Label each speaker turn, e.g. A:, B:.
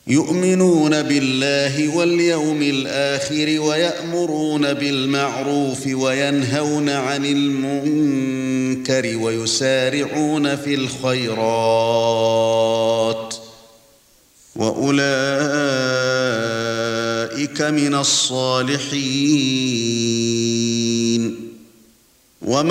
A: يؤمنون بالله واليوم الآخر ويأمرون بالمعروف وينهون عن المنكر ويسارعون في الخيرات وأولئك من الصالحين